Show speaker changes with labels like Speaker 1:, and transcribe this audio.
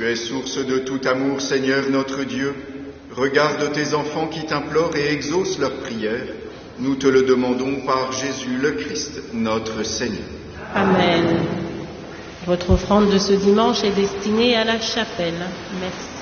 Speaker 1: Tu es source de tout amour, Seigneur notre Dieu. Regarde tes enfants qui t'implorent et exauce leurs prières. Nous te le demandons par Jésus le Christ, notre Seigneur.
Speaker 2: Amen. Votre offrande de ce dimanche est destinée à la chapelle. Merci.